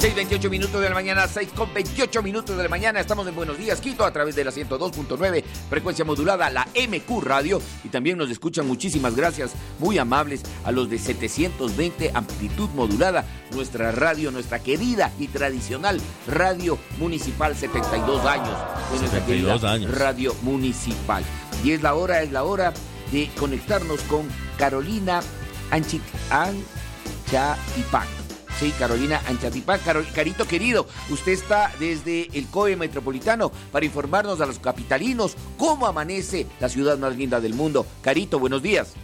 6:28 minutos de la mañana, 6:28 minutos de la mañana. Estamos en Buenos Días, Quito, a través de la 102.9, frecuencia modulada, la MQ Radio. Y también nos escuchan, muchísimas gracias, muy amables, a los de 720 amplitud modulada, nuestra radio, nuestra querida y tradicional radio municipal, 72 años. De nuestra 72 querida años. Radio municipal. Y es la hora de conectarnos con Carolina Anchatipac. Sí, Carolina Anchatipac. Carito querido, usted está desde el COE Metropolitano para informarnos a los capitalinos cómo amanece la ciudad más linda del mundo. Carito, buenos días.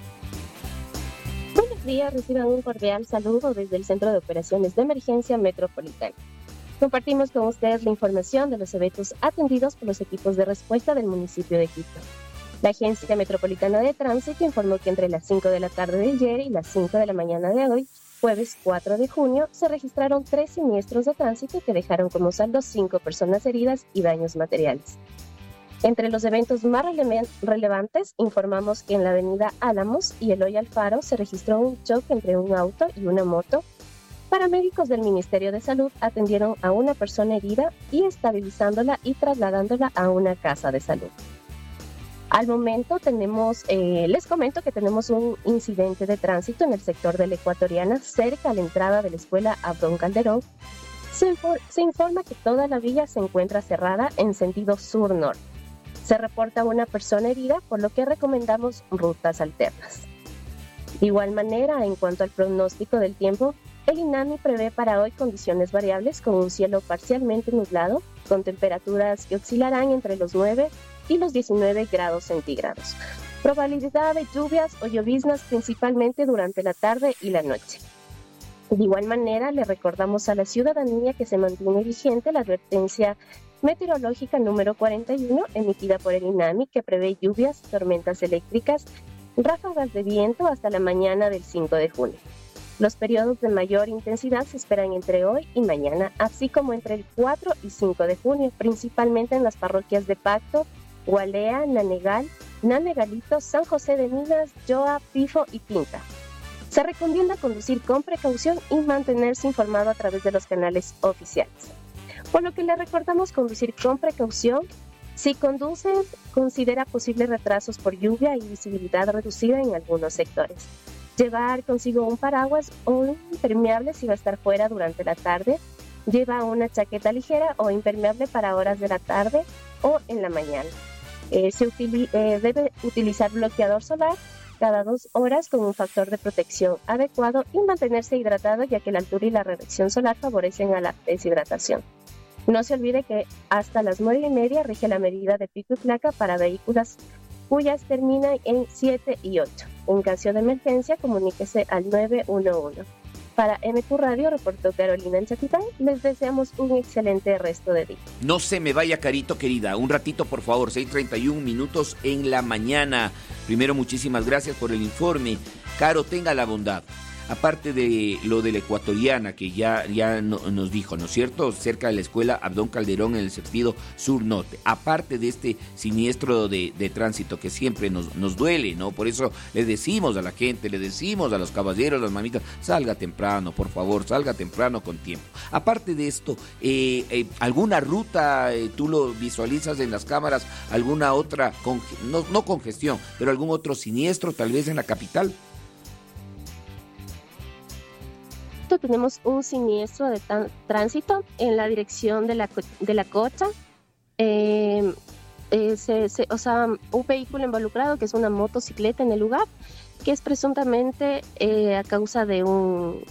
Buenos días, reciban un cordial saludo desde el Centro de Operaciones de Emergencia Metropolitana. Compartimos con ustedes la información de los eventos atendidos por los equipos de respuesta del municipio de Quito. La Agencia Metropolitana de Tránsito informó que entre las 5 de la tarde de ayer y las 5 de la mañana de hoy, jueves 4 de junio, se registraron 3 siniestros de tránsito que dejaron como saldo 5 personas heridas y daños materiales. Entre los eventos más relevantes, informamos que en la avenida Álamos y Eloy Alfaro se registró un choque entre un auto y una moto. Paramédicos del Ministerio de Salud atendieron a una persona herida y estabilizándola y trasladándola a una casa de salud. Al momento les comento que tenemos un incidente de tránsito en el sector de la Ecuatoriana, cerca a la entrada de la escuela Abdón Calderón. Se informa que toda la vía se encuentra cerrada en sentido sur-norte. Se reporta una persona herida, por lo que recomendamos rutas alternas. De igual manera, en cuanto al pronóstico del tiempo, el INAMI prevé para hoy condiciones variables con un cielo parcialmente nublado, con temperaturas que oscilarán entre los 9 y los 19 grados centígrados. Probabilidad de lluvias o lloviznas principalmente durante la tarde y la noche. De igual manera, le recordamos a la ciudadanía que se mantiene vigente la advertencia meteorológica número 41 emitida por el INAMI, que prevé lluvias, tormentas eléctricas, ráfagas de viento hasta la mañana del 5 de junio. Los periodos de mayor intensidad se esperan entre hoy y mañana, así como entre el 4 y 5 de junio, principalmente en las parroquias de Pacto, Gualea, Nanegal, Nanegalito, San José de Minas, Yoa, Pifo y Pinta. Se recomienda conducir con precaución y mantenerse informado a través de los canales oficiales. Por lo que le recordamos conducir con precaución. Si conduce, considera posibles retrasos por lluvia y visibilidad reducida en algunos sectores. Llevar consigo un paraguas o un impermeable si va a estar fuera durante la tarde. Lleva una chaqueta ligera o impermeable para horas de la tarde o en la mañana. Debe utilizar bloqueador solar cada 2 horas con un factor de protección adecuado y mantenerse hidratado, ya que la altura y la radiación solar favorecen a la deshidratación. No se olvide que hasta las 9:30 rige la medida de pico y placa para vehículos cuyas terminan en 7 y 8. En caso de emergencia, comuníquese al 911. Para MQ Radio, reportó Carolina Anchatipac. Les deseamos un excelente resto de día. No se me vaya, Carito querida, un ratito por favor, 6:31 minutos en la mañana. Primero, muchísimas gracias por el informe. Caro, tenga la bondad. Aparte de lo de la Ecuatoriana, que ya nos dijo, ¿no es cierto?, cerca de la escuela Abdón Calderón en el sentido sur-norte. Aparte de este siniestro de tránsito que siempre nos duele, ¿no? Por eso le decimos a la gente, le decimos a los caballeros, a las mamitas, salga temprano, por favor, salga temprano con tiempo. Aparte de esto, ¿alguna ruta, tú lo visualizas en las cámaras, alguna otra, no congestión, pero algún otro siniestro, tal vez en la capital? Tenemos un siniestro de tránsito en la dirección de la Cocha. Un vehículo involucrado, que es una motocicleta en el lugar, que es presuntamente a causa de un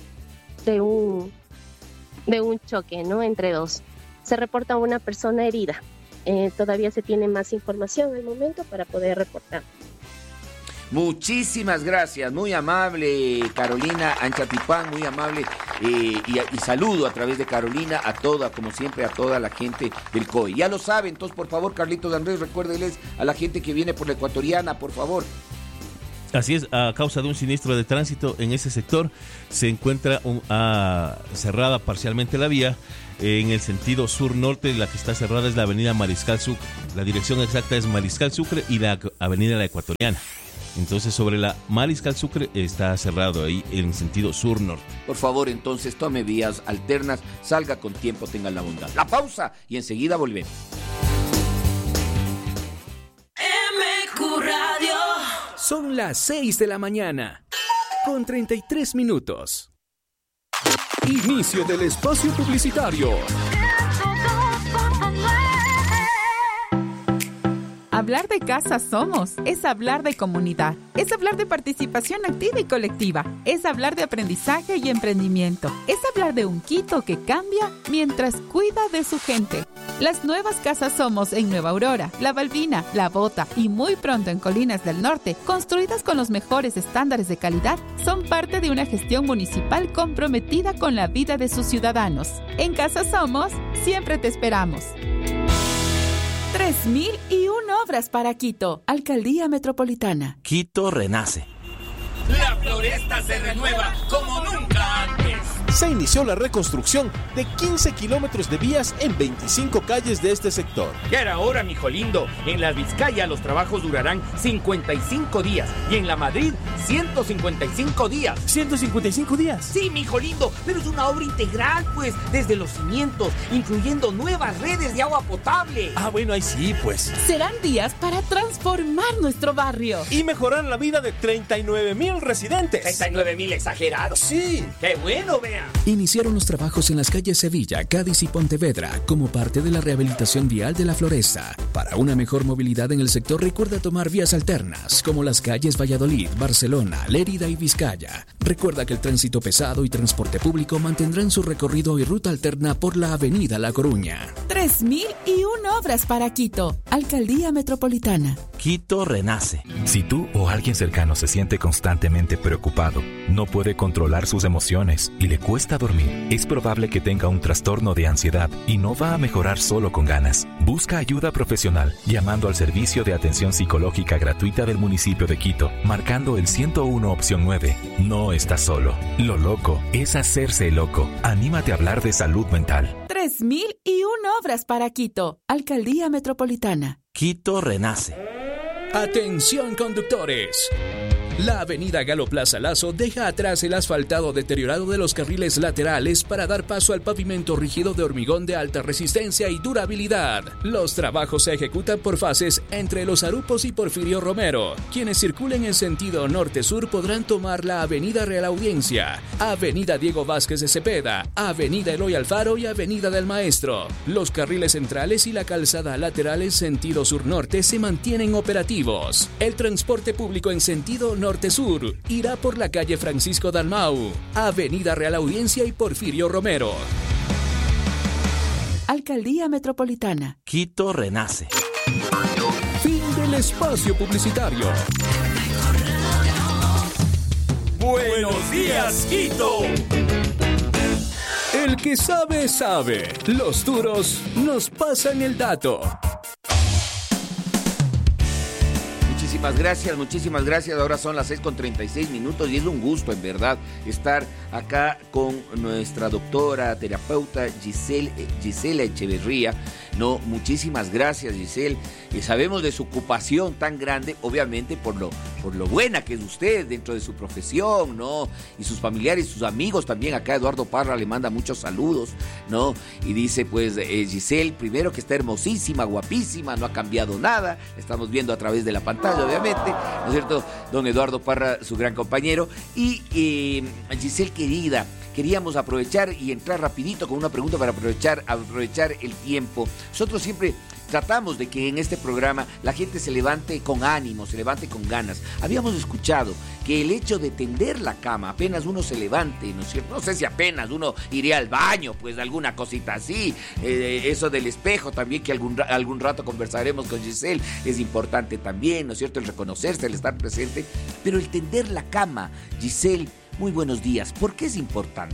choque, ¿no?, entre dos. Se reporta una persona herida. Todavía se tiene más información al momento para poder reportar. Muchísimas gracias, muy amable Carolina Anchatipac, muy amable, y saludo a través de Carolina a toda, como siempre, a toda la gente del COE. Ya lo saben, entonces por favor, Carlitos Andrés, recuérdeles a la gente que viene por la Ecuatoriana, por favor. Así es, a causa de un siniestro de tránsito en ese sector se encuentra cerrada parcialmente la vía. En el sentido sur-norte, la que está cerrada es la avenida Mariscal Sucre. La dirección exacta es Mariscal Sucre y la avenida La Ecuatoriana. Entonces sobre la Mariscal Sucre está cerrado ahí en sentido sur-norte. Por favor, entonces tome vías alternas, salga con tiempo, tenga la bondad. La pausa y enseguida volvemos. MQ Radio. Son las 6 de la mañana, con 33 minutos. Inicio del espacio publicitario. Hablar de Casa Somos es hablar de comunidad, es hablar de participación activa y colectiva, es hablar de aprendizaje y emprendimiento, es hablar de un Quito que cambia mientras cuida de su gente. Las nuevas Casas Somos en Nueva Aurora, La Balbina, La Bota y muy pronto en Colinas del Norte, construidas con los mejores estándares de calidad, son parte de una gestión municipal comprometida con la vida de sus ciudadanos. En Casa Somos, siempre te esperamos. 3.001 obras para Quito, Alcaldía Metropolitana. Quito renace. La Floresta se renueva como nunca antes. Se inició la reconstrucción de 15 kilómetros de vías en 25 calles de este sector. Ya era hora, mijo lindo. En la Vizcaya los trabajos durarán 55 días y en la Madrid 155 días. ¿155 días? Sí, mijo lindo, pero es una obra integral, pues, desde los cimientos, incluyendo nuevas redes de agua potable. Ah, bueno, ahí sí, pues. Serán días para transformar nuestro barrio Y mejorar la vida de 39,000 residentes. 39,000 exagerados. Sí. ¡Qué bueno, vea! Iniciaron los trabajos en las calles Sevilla, Cádiz y Pontevedra como parte de la rehabilitación vial de la Floresta. Para una mejor movilidad en el sector, recuerda tomar vías alternas como las calles Valladolid, Barcelona, Lérida y Vizcaya. Recuerda que el tránsito pesado y transporte público mantendrán su recorrido y ruta alterna por la avenida La Coruña. 3.001 obras para Quito, Alcaldía Metropolitana. Quito renace. Si tú o alguien cercano se siente constantemente preocupado, no puede controlar sus emociones y le cuesta dormir, es probable que tenga un trastorno de ansiedad y no va a mejorar solo con ganas. Busca ayuda profesional llamando al servicio de atención psicológica gratuita del municipio de Quito, marcando el 101 opción 9. No estás solo. Lo loco es hacerse loco. Anímate a hablar de salud mental. 3.001 obras para Quito, Alcaldía Metropolitana. Quito renace. Atención conductores. La avenida Galo Plaza Lazo deja atrás el asfaltado deteriorado de los carriles laterales para dar paso al pavimento rígido de hormigón de alta resistencia y durabilidad. Los trabajos se ejecutan por fases entre Los Arupos y Porfirio Romero. Quienes circulen en sentido norte-sur podrán tomar la avenida Real Audiencia, avenida Diego Vázquez de Cepeda, avenida Eloy Alfaro y avenida del Maestro. Los carriles centrales y la calzada lateral en sentido sur-norte se mantienen operativos. El transporte público en sentido norte-sur irá por la calle Francisco Dalmau, avenida Real Audiencia y Porfirio Romero. Alcaldía Metropolitana. Quito renace. Fin del espacio publicitario. ¡Buenos días, Quito! El que sabe, sabe. Los duros nos pasan el dato. Muchísimas gracias. Ahora son las 6:36 y es un gusto, en verdad, estar acá con nuestra doctora, terapeuta Gisela Echeverría. No, muchísimas gracias, Giselle. Sabemos de su ocupación tan grande, obviamente por lo buena que es usted dentro de su profesión, ¿no? Y sus familiares, sus amigos también. Acá Eduardo Parra le manda muchos saludos, ¿no? Y dice, pues, Giselle, primero que está hermosísima, guapísima, no ha cambiado nada. La estamos viendo a través de la pantalla, obviamente, ¿no es cierto? Don Eduardo Parra, su gran compañero. Y Giselle, querida, queríamos aprovechar y entrar rapidito con una pregunta para aprovechar el tiempo. Nosotros siempre tratamos de que en este programa la gente se levante con ánimo, se levante con ganas. Habíamos escuchado que el hecho de tender la cama, apenas uno se levante, ¿no es cierto? No sé si apenas uno iría al baño, pues alguna cosita así. Eso del espejo también, que algún rato conversaremos con Giselle, es importante también, ¿no es cierto? El reconocerse, el estar presente. Pero el tender la cama, Giselle, muy buenos días. ¿Por qué es importante?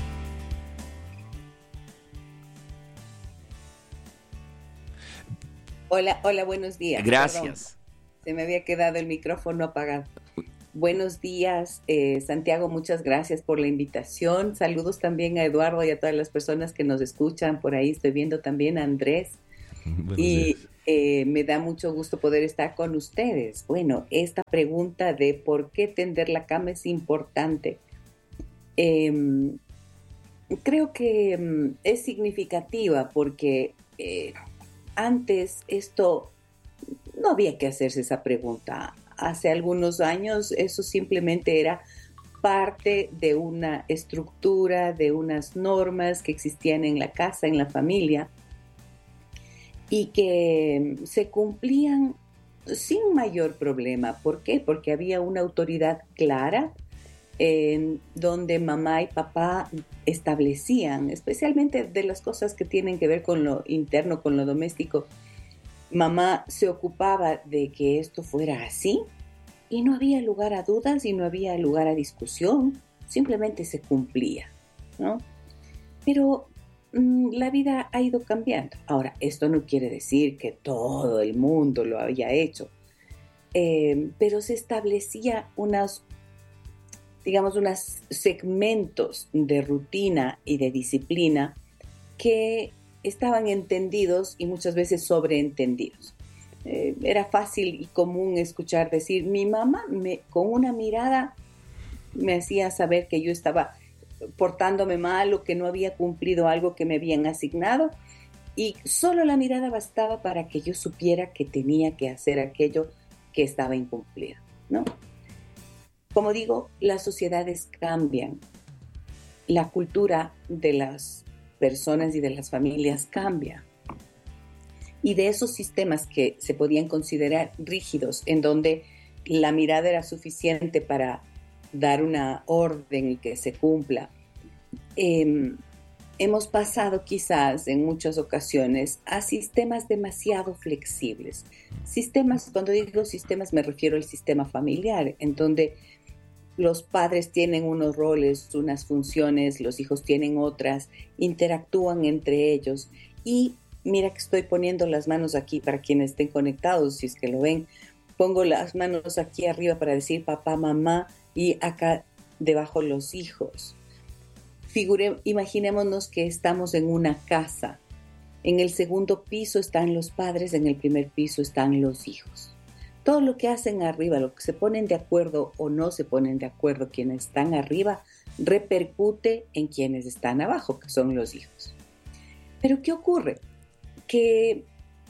Hola, buenos días. Gracias. Perdón, se me había quedado el micrófono apagado. Buenos días, Santiago, muchas gracias por la invitación. Saludos también a Eduardo y a todas las personas que nos escuchan por ahí. Estoy viendo también a Andrés. Me da mucho gusto poder estar con ustedes. Bueno, esta pregunta de por qué tender la cama es importante. Creo que es significativa porque antes esto no había que hacerse esa pregunta. Hace algunos años eso simplemente era parte de una estructura, de unas normas que existían en la casa, en la familia, y que se cumplían sin mayor problema. ¿Por qué? Porque había una autoridad clara en donde mamá y papá establecían, especialmente de las cosas que tienen que ver con lo interno, con lo doméstico. Mamá se ocupaba de que esto fuera así y no había lugar a dudas y no había lugar a discusión, simplemente se cumplía, ¿no? Pero la vida ha ido cambiando. Ahora, esto no quiere decir que todo el mundo lo haya hecho, pero se establecía unos segmentos de rutina y de disciplina que estaban entendidos y muchas veces sobreentendidos. Era fácil y común escuchar decir, mi mamá con una mirada me hacía saber que yo estaba portándome mal o que no había cumplido algo que me habían asignado, y solo la mirada bastaba para que yo supiera que tenía que hacer aquello que estaba incumplido, ¿no? Como digo, las sociedades cambian, la cultura de las personas y de las familias cambia, y de esos sistemas que se podían considerar rígidos, en donde la mirada era suficiente para dar una orden y que se cumpla, hemos pasado quizás en muchas ocasiones a sistemas demasiado flexibles. Sistemas, cuando digo sistemas me refiero al sistema familiar, en donde los padres tienen unos roles, unas funciones, los hijos tienen otras, interactúan entre ellos. Y mira que estoy poniendo las manos aquí para quienes estén conectados, si es que lo ven, pongo las manos aquí arriba para decir papá, mamá, y acá debajo los hijos. Imaginémonos que estamos en una casa. En el segundo piso están los padres, en el primer piso están los hijos. Todo lo que hacen arriba, lo que se ponen de acuerdo o no se ponen de acuerdo quienes están arriba, repercute en quienes están abajo, que son los hijos. Pero ¿qué ocurre? Que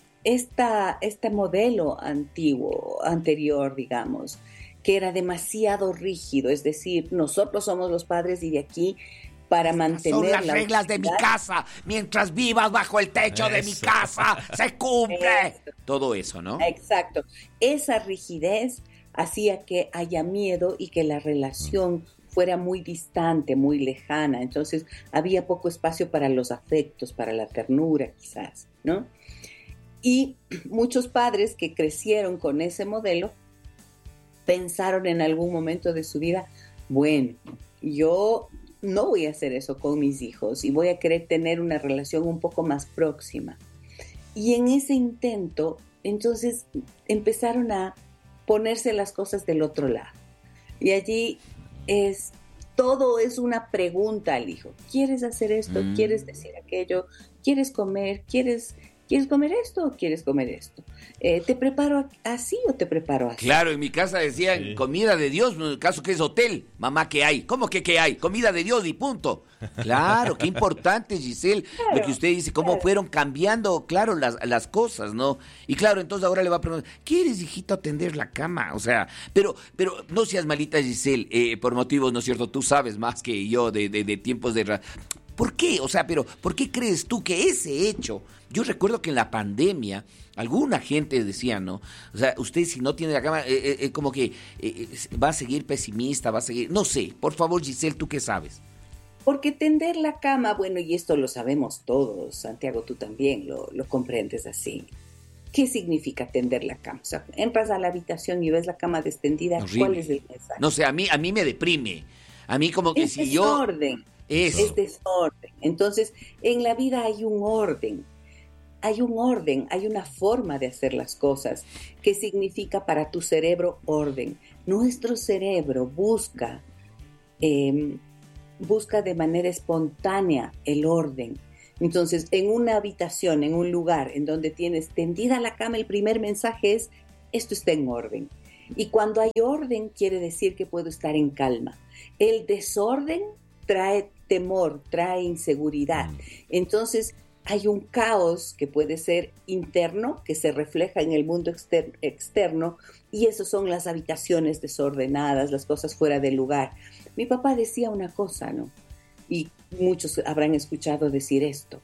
este modelo anterior, digamos, que era demasiado rígido, es decir, nosotros somos los padres y de aquí para mantener... Son las reglas de mi casa, mientras vivas bajo el techo de mi casa, se cumple. Todo eso, ¿no? Exacto. Esa rigidez hacía que haya miedo y que la relación fuera muy distante, muy lejana. Entonces había poco espacio para los afectos, para la ternura quizás, ¿no? Y muchos padres que crecieron con ese modelo pensaron en algún momento de su vida, bueno, yo no voy a hacer eso con mis hijos y voy a querer tener una relación un poco más próxima. Y en ese intento, entonces, empezaron a ponerse las cosas del otro lado. Y allí todo es una pregunta al hijo. ¿Quieres hacer esto? ¿Quieres decir aquello? ¿Quieres comer? ¿Quieres comer esto o quieres comer esto? ¿Te preparo así o te preparo así? Claro, en mi casa decían comida de Dios, en el caso que es hotel. Mamá, ¿qué hay? ¿Cómo que qué hay? Comida de Dios y punto. Claro, qué importante, Giselle, claro, lo que usted dice, cómo fueron cambiando, claro, las cosas, ¿no? Y claro, entonces ahora le va a preguntar, ¿quieres, hijito, tender la cama? O sea, pero no seas malita, Giselle, por motivos, ¿no es cierto? Tú sabes más que yo de tiempos de... ¿Por qué? O sea, pero ¿por qué crees tú que ese hecho? Yo recuerdo que en la pandemia alguna gente decía, ¿no? O sea, usted si no tiene la cama, como que va a seguir pesimista, va a seguir... No sé, por favor, Giselle, ¿tú qué sabes? Porque tender la cama, bueno, y esto lo sabemos todos, Santiago, tú también lo comprendes así. ¿Qué significa tender la cama? O sea, entras a la habitación y ves la cama extendida, ¿cuál es el mensaje? No sé, a mí me deprime. A mí como que si yo... Desorden. Es desorden. Entonces, en la vida hay un orden. Hay una forma de hacer las cosas. ¿Qué significa para tu cerebro orden? Nuestro cerebro busca de manera espontánea el orden. Entonces, en una habitación, en un lugar en donde tienes tendida la cama, el primer mensaje es, esto está en orden. Y cuando hay orden, quiere decir que puedo estar en calma. El desorden trae temor, trae inseguridad. Entonces, hay un caos que puede ser interno, que se refleja en el mundo externo, y eso son las habitaciones desordenadas, las cosas fuera del lugar. Mi papá decía una cosa, ¿no? Y muchos habrán escuchado decir esto.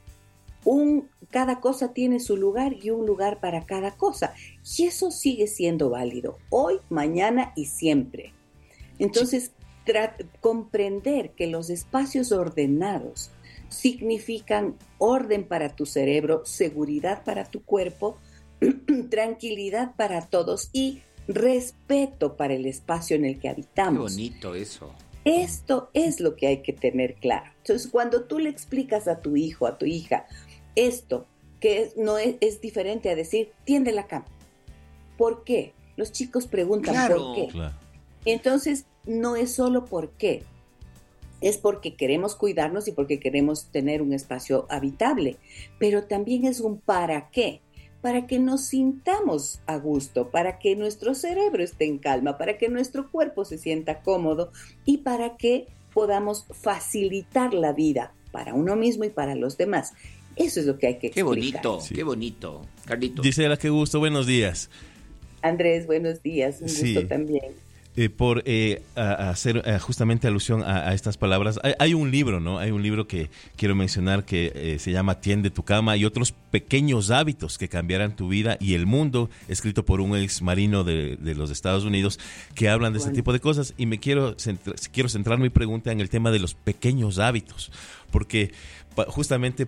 Cada cosa tiene su lugar y un lugar para cada cosa. Y eso sigue siendo válido hoy, mañana y siempre. Entonces, comprender que los espacios ordenados significan orden para tu cerebro, seguridad para tu cuerpo, tranquilidad para todos y respeto para el espacio en el que habitamos. Qué bonito eso. Esto es lo que hay que tener claro. Entonces, cuando tú le explicas a tu hijo, a tu hija, esto, que no es diferente a decir, tiende la cama. ¿Por qué? Los chicos preguntan por qué. Claro. Entonces, no es solo por qué. Es porque queremos cuidarnos y porque queremos tener un espacio habitable. Pero también es un para qué. Para que nos sintamos a gusto, para que nuestro cerebro esté en calma, para que nuestro cuerpo se sienta cómodo y para que podamos facilitar la vida para uno mismo y para los demás. Eso es lo que hay que explicar. Qué bonito, sí. Qué bonito. Carlito. Gisela, qué gusto, buenos días. Andrés, buenos días, un gusto también. Por hacer justamente alusión a estas palabras, hay un libro, ¿no? Hay un libro que quiero mencionar que se llama Tiende tu cama y otros pequeños hábitos que cambiarán tu vida y el mundo, escrito por un ex marino de los Estados Unidos, que hablan de este tipo de cosas. Y quiero centrar mi pregunta en el tema de los pequeños hábitos, porque justamente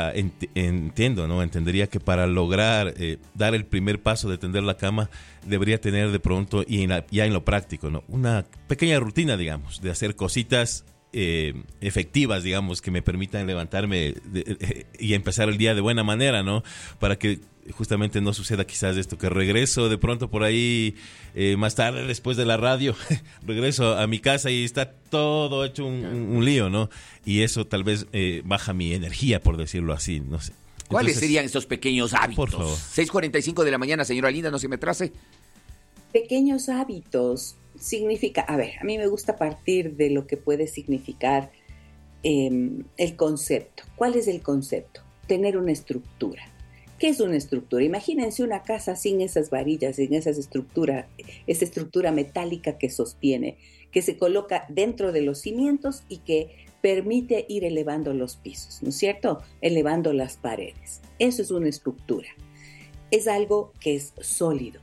entendería que para lograr dar el primer paso de tender la cama, debería tener de pronto, ya en lo práctico, ¿no? Una pequeña rutina, digamos, de hacer cositas efectivas, digamos, que me permitan levantarme y empezar el día de buena manera, ¿no? Para que justamente no suceda quizás esto, que regreso de pronto por ahí más tarde después de la radio, regreso a mi casa y está todo hecho un lío, ¿no? Y eso tal vez baja mi energía, por decirlo así, no sé. ¿Cuáles serían esos pequeños hábitos? Por favor. 6:45 de la mañana, señora Linda, no se me atrase. Pequeños hábitos significa, a mí me gusta partir de lo que puede significar el concepto. ¿Cuál es el concepto? Tener una estructura. ¿Qué es una estructura? Imagínense una casa sin esas varillas, sin esa estructura metálica que sostiene, que se coloca dentro de los cimientos y que permite ir elevando los pisos, ¿no es cierto? Elevando las paredes. Eso es una estructura. Es algo que es sólido.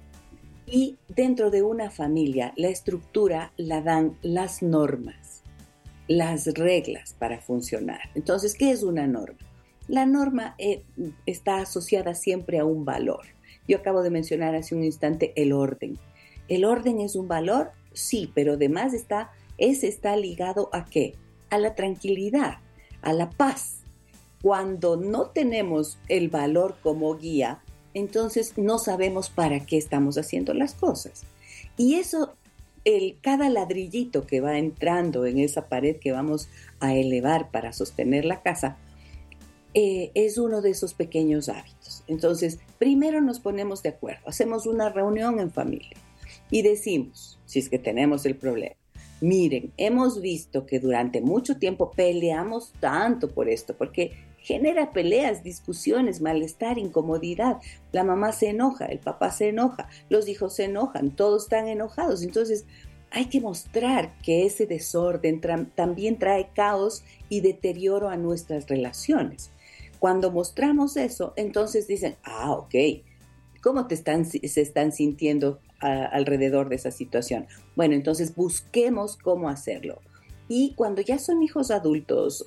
Y dentro de una familia, la estructura la dan las normas, las reglas para funcionar. Entonces, ¿qué es una norma? La norma está asociada siempre a un valor. Yo acabo de mencionar hace un instante el orden. ¿El orden es un valor? Sí, pero además está ligado ¿a qué? A la tranquilidad, a la paz. Cuando no tenemos el valor como guía, entonces no sabemos para qué estamos haciendo las cosas. Y eso, cada ladrillito que va entrando en esa pared que vamos a elevar para sostener la casa, es uno de esos pequeños hábitos. Entonces, primero nos ponemos de acuerdo, hacemos una reunión en familia y decimos, si es que tenemos el problema, miren, hemos visto que durante mucho tiempo peleamos tanto por esto, porque genera peleas, discusiones, malestar, incomodidad. La mamá se enoja, el papá se enoja, los hijos se enojan, todos están enojados. Entonces, hay que mostrar que ese desorden también trae caos y deterioro a nuestras relaciones. Cuando mostramos eso, entonces dicen, ok, ¿cómo se están sintiendo alrededor de esa situación? Bueno, entonces busquemos cómo hacerlo. Y cuando ya son hijos adultos,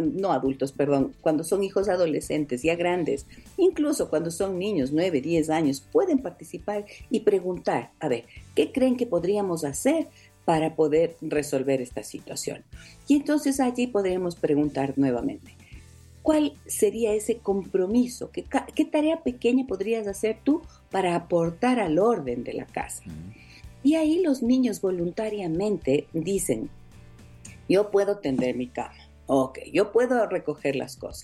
cuando son hijos adolescentes, ya grandes, incluso cuando son niños, 9, 10 años, pueden participar y preguntar, ¿qué creen que podríamos hacer para poder resolver esta situación? Y entonces allí podremos preguntar nuevamente, ¿cuál sería ese compromiso? ¿Qué tarea pequeña podrías hacer tú para aportar al orden de la casa? Y ahí los niños voluntariamente dicen, yo puedo tender mi cama, yo puedo recoger las cosas,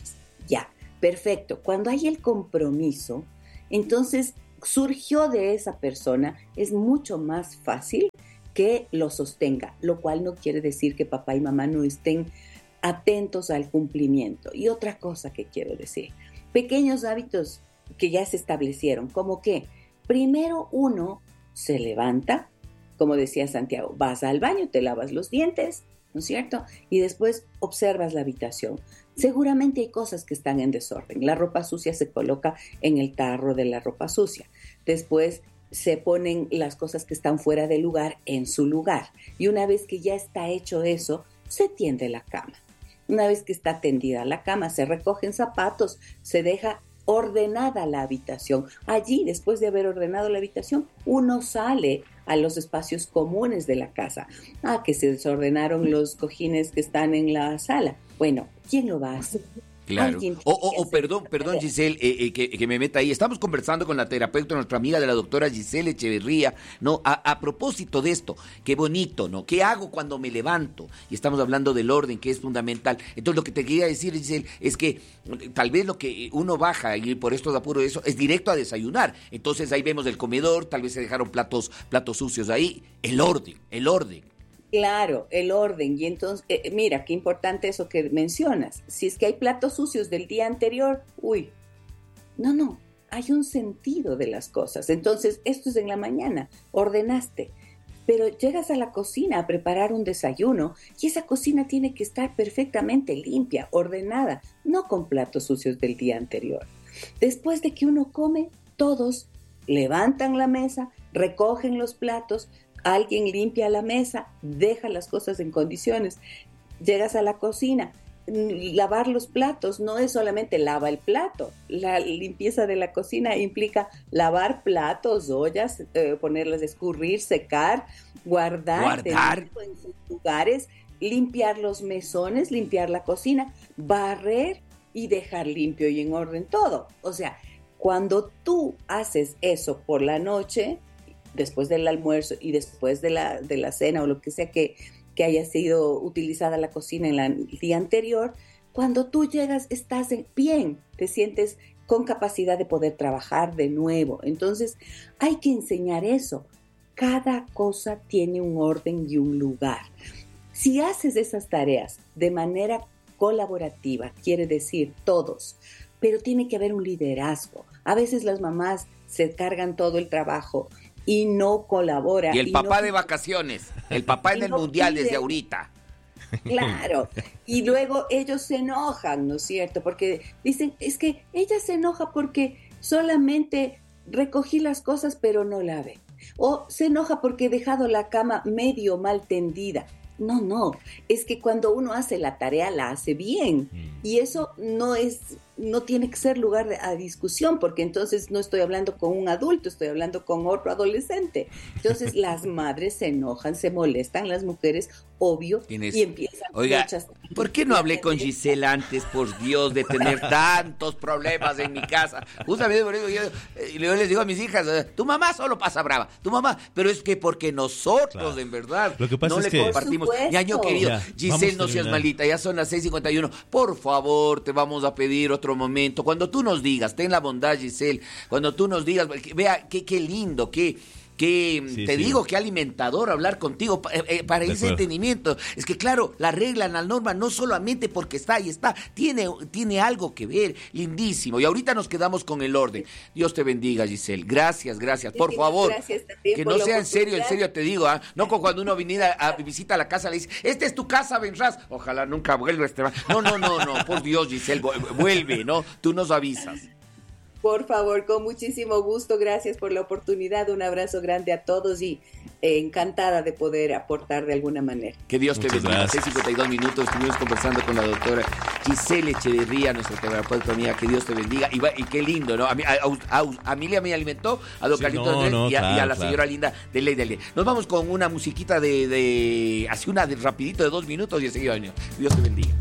Ya, perfecto. Cuando hay el compromiso, entonces surgió de esa persona, es mucho más fácil que lo sostenga, lo cual no quiere decir que papá y mamá no estén atentos al cumplimiento. Y otra cosa que quiero decir, pequeños hábitos que ya se establecieron, como que primero uno se levanta, como decía Santiago, vas al baño, te lavas los dientes, ¿no es cierto? Y después observas la habitación. Seguramente hay cosas que están en desorden. La ropa sucia se coloca en el tarro de la ropa sucia. Después se ponen las cosas que están fuera de lugar en su lugar. Y una vez que ya está hecho eso, se tiende la cama. Una vez que está tendida la cama, se recogen zapatos, se deja ordenada la habitación. Allí, después de haber ordenado la habitación, uno sale a los espacios comunes de la casa. Que se desordenaron los cojines que están en la sala. Bueno, ¿quién lo va a hacer? Claro. Perdón, Giselle, que me meta ahí. Estamos conversando con la terapeuta, nuestra amiga de la doctora Giselle Echeverría, ¿no? A propósito de esto, qué bonito, ¿no? ¿Qué hago cuando me levanto? Y estamos hablando del orden, que es fundamental. Entonces, lo que te quería decir, Giselle, es que tal vez lo que uno baja, y por esto de apuro de eso, es directo a desayunar. Entonces, ahí vemos el comedor, tal vez se dejaron platos sucios ahí. El orden. Claro, el orden. Y entonces, mira, qué importante eso que mencionas. Si es que hay platos sucios del día anterior, no, hay un sentido de las cosas. Entonces, esto es en la mañana, ordenaste. Pero llegas a la cocina a preparar un desayuno y esa cocina tiene que estar perfectamente limpia, ordenada, no con platos sucios del día anterior. Después de que uno come, todos levantan la mesa, recogen los platos, alguien limpia la mesa, deja las cosas en condiciones. Llegas a la cocina, lavar los platos no es solamente lava el plato. La limpieza de la cocina implica lavar platos, ollas, ponerlas a escurrir, secar, guardar en sus lugares, limpiar los mesones, limpiar la cocina, barrer y dejar limpio y en orden todo. O sea, cuando tú haces eso por la noche, después del almuerzo y después de la cena o lo que sea que haya sido utilizada la cocina en el día anterior, cuando tú llegas estás bien, te sientes con capacidad de poder trabajar de nuevo. Entonces hay que enseñar eso. Cada cosa tiene un orden y un lugar. Si haces esas tareas de manera colaborativa, quiere decir todos, pero tiene que haber un liderazgo. A veces las mamás se cargan todo el trabajo y no colabora. Y el papá de vacaciones, el papá en el mundial desde ahorita. Claro, y luego ellos se enojan, ¿no es cierto? Porque dicen, es que ella se enoja porque solamente recogí las cosas pero no lavé. O se enoja porque he dejado la cama medio mal tendida. No, es que cuando uno hace la tarea la hace bien y eso no tiene que ser lugar a discusión, porque entonces no estoy hablando con un adulto, estoy hablando con otro adolescente. Entonces las madres se enojan, se molestan, las mujeres, obvio, y empiezan muchas... ¿Por qué no hablé con Giselle antes, por Dios, de tener tantos problemas en mi casa? Justamente por eso yo les digo a mis hijas, tu mamá solo pasa brava, tu mamá, pero es que porque nosotros, en verdad, lo que pasa no es le compartimos. Ñaño querido, Giselle, no seas malita, ya son las 6:51. Por favor, te vamos a pedir otro momento. Cuando tú nos digas, ten la bondad, Giselle, cuando tú nos digas, vea qué lindo, digo, qué alimentador hablar contigo para ese entendimiento. Es que claro, la regla, la norma, no solamente porque está ahí está, tiene algo que ver, lindísimo. Y ahorita nos quedamos con el orden. Dios te bendiga, Giselle. Gracias. Por favor, que no sea en serio te digo, no como cuando uno viniera a visita a la casa le dice, esta es tu casa, Benraz. Ojalá nunca vuelva No, por Dios, Giselle, vuelve, ¿no? Tú nos avisas. Por favor, con muchísimo gusto, gracias por la oportunidad, un abrazo grande a todos y encantada de poder aportar de alguna manera. Que Dios te bendiga. 6:52 minutos, estuvimos conversando con la doctora Giselle Echeverría, nuestra terapeuta amiga, que Dios te bendiga, y qué lindo, ¿no? A Emilia me alimentó, a don Carlito Andrés y a la señora linda de Ley de Ley. Nos vamos con una musiquita así una rapidito de 2 minutos y enseguida venimos. Dios te bendiga.